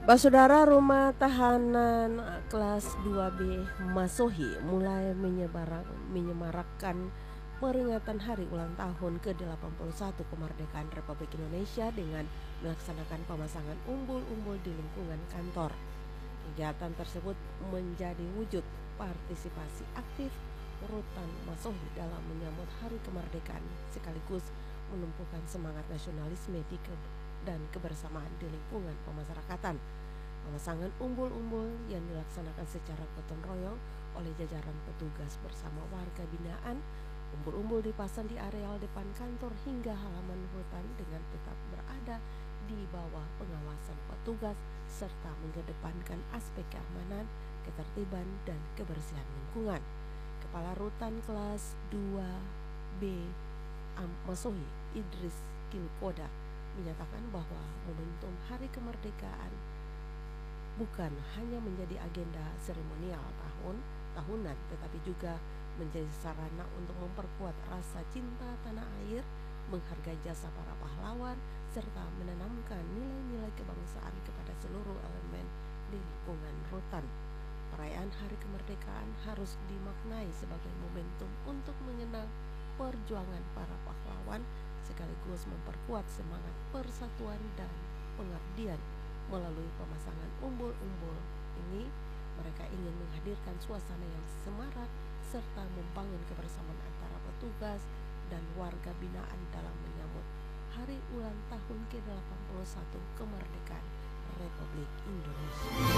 Pak Saudara, rumah tahanan kelas 2B Masohi mulai menyemarakkan peringatan hari ulang tahun ke-81 kemerdekaan Republik Indonesia dengan melaksanakan pemasangan umbul-umbul di lingkungan kantor. Kegiatan tersebut menjadi wujud partisipasi aktif Rutan Masohi dalam menyambut hari kemerdekaan sekaligus menumpukan semangat nasionalisme dan kebersamaan di lingkungan pemasyarakatan. Pemasangan umbul-umbul yang dilaksanakan secara gotong royong oleh jajaran petugas bersama warga binaan. Umbul-umbul dipasang di areal depan kantor hingga halaman rutan dengan tetap berada di bawah pengawasan petugas serta mengedepankan aspek keamanan, ketertiban, dan kebersihan lingkungan. Kepala Rutan kelas 2B Masohi Idris Kilkoda menyatakan bahwa momentum Hari Kemerdekaan bukan hanya menjadi agenda seremonial tahunan, tetapi juga menjadi sarana untuk memperkuat rasa cinta tanah air, menghargai jasa para pahlawan, serta menanamkan nilai-nilai kebangsaan kepada seluruh elemen di lingkungan rutan. Perayaan Hari Kemerdekaan harus dimaknai sebagai momentum untuk mengenang perjuangan para pahlawan sekaligus memperkuat semangat persatuan dan pengabdian. Melalui pemasangan umbul-umbul ini, mereka ingin menghadirkan suasana yang semarak serta membangun kebersamaan antara petugas dan warga binaan dalam menyambut Hari Ulang Tahun ke-81 Kemerdekaan Republik Indonesia.